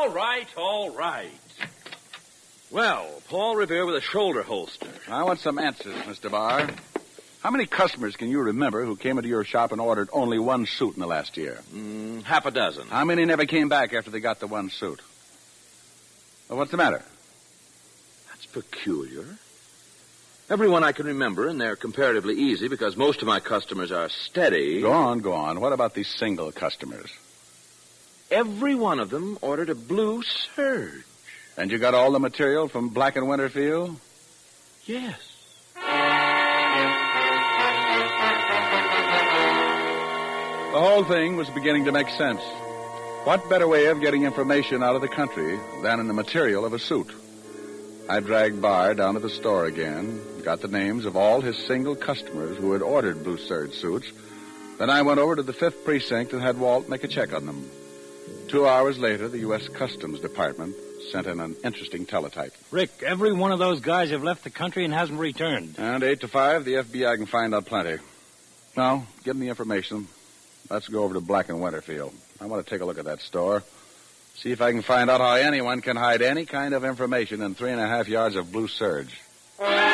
All right. Well, Paul Revere with a shoulder holster. I want some answers, Mr. Barr. How many customers can you remember who came into your shop and ordered only one suit in the last year? Half a dozen. How many never came back after they got the one suit? Well, what's the matter? That's peculiar. Everyone I can remember, and they're comparatively easy because most of my customers are steady. Go on. What about these single customers? Every one of them ordered a blue serge. And you got all the material from Black & Winterfield? Yes. The whole thing was beginning to make sense. What better way of getting information out of the country than in the material of a suit? I dragged Barr down to the store again, got the names of all his single customers who had ordered blue serge suits. Then I went over to the 5th Precinct and had Walt make a check on them. 2 hours later, the U.S. Customs Department sent in an interesting teletype. Rick, every one of those guys have left the country and hasn't returned. And 8 to 5, the FBI can find out plenty. Now, give me the information. Let's go over to Black & Winterfield. I want to take a look at that store. See if I can find out how anyone can hide any kind of information in 3.5 yards of blue serge.